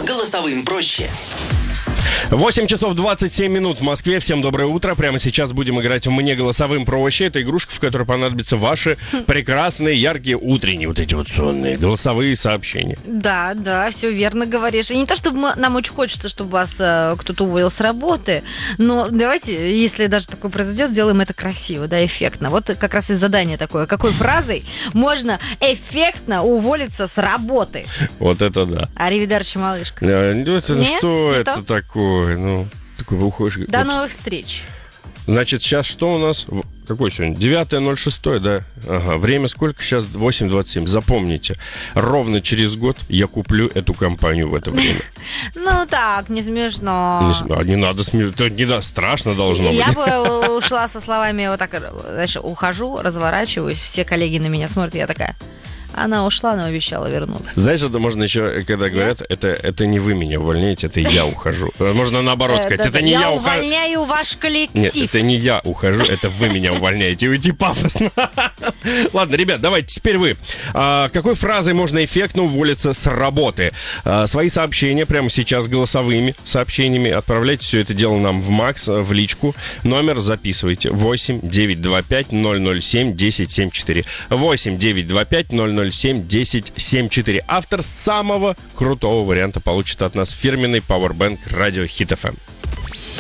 Голосовым проще. 8 часов 27 минут в Москве. Всем доброе утро. Прямо сейчас будем играть в «Мне голосовым проще». Это игрушка, в которой понадобятся ваши прекрасные, яркие, утренние, вот эти вот сонные голосовые сообщения. Да, все верно говоришь. И не то, чтобы нам очень хочется, чтобы вас кто-то уволил с работы, но давайте, если даже такое произойдет, сделаем это красиво, да, эффектно. Вот как раз и задание такое. Какой фразой можно эффектно уволиться с работы? Вот это да. Аривидерчи, малышка. Нет, Нет? что Не это то? такое? Ну, такой уходишь. До Вот. новых встреч. Значит, сейчас что у нас? Какой сегодня? 9.06, да? Ага. Время сколько сейчас? 8.27. Запомните, ровно через год я куплю эту компанию в это время. Ну так, не смешно. Не надо смешно. Не да, страшно должно быть. Я бы ушла со словами вот так, знаешь, ухожу, разворачиваюсь, все коллеги на меня смотрят, я такая... Она ушла, но обещала вернуться. Знаешь, это можно еще, когда говорят, это не вы меня увольняете, это я ухожу. Можно наоборот сказать, это не я ухожу. Я увольняю ваш коллектив. Нет, это не я ухожу, это вы меня увольняете. Уйти пафосно. Ладно, ребят, давайте теперь вы. Какой фразой можно эффектно уволиться с работы? Свои сообщения прямо сейчас голосовыми сообщениями отправляйте все это дело нам в Макс, в личку. Номер записывайте. 8 925 007 1074. 8 925 007 1074. Автор самого крутого варианта получит от нас фирменный пауэрбэнк Радио Хит FM.